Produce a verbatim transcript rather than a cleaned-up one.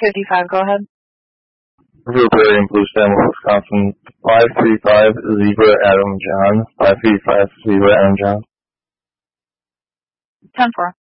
fifty-five, go ahead. River Prairie in Blue Stem, Wisconsin. five three five Zebra Adam John. five three five Zebra Adam John. ten four.